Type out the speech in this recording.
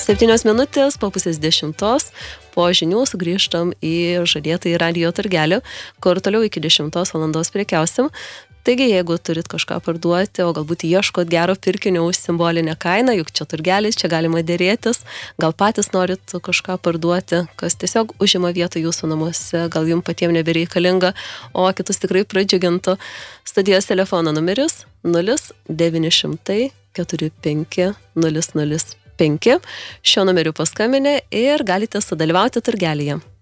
7 minutės po pusės 10. Po žinių sugrįžtam į žadėtąjį radijo turgelį, kur toliau iki 10 valandos prekiausim. Taigi, jeigu turit kažką parduoti, o galbūt ieškot gero pirkinio už simbolinę kainą, juk čia turgelis, čia galima dėrėtis, gal patys norit kažką parduoti, kas tiesiog užima vietą jūsų namuose, gal jums patiems nebereikalinga, o kitus tikrai pradžiugintų. Studijos telefono numeris 0900 45 005. Šiuo numeriu paskambinę ir galite sudalyvauti turgelyje.